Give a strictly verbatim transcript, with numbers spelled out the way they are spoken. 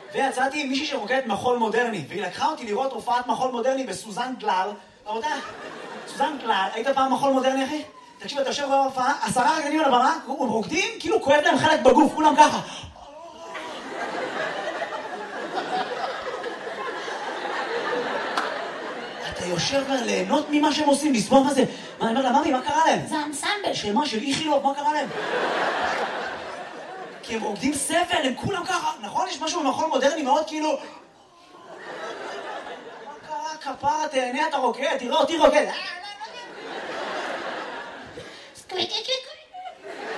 ויצאתי עם מישהי שרוקדת מחול מודרני, והיא לקחה אותי לראות הופעת מחול מודרני בסוזן גלל. רבותיי, סוזן גלל, היית פעם מחול מודרני, אחי? תקשיב, אתה יושב בהופעה, עשרה רקדנים על הבמה, הם רוקדים, כאילו כואב להם חלק בגוף, כולם ככה. אתה יושב ליהנות ממה שהם עושים, לסבוב מה זה. מה, אני אומר לה, ממי, מה קרה להם? זה האנסמבל של מה, של איכילוב, מה קרה להם? כי הם רוקדים סבל, הם כולם ככה, נכון? יש משהו במחול מודרני מאוד כאילו... מה קרה, כפרה, תהנה, אתה רוקד, תראה אותי רוקד. סקוויקי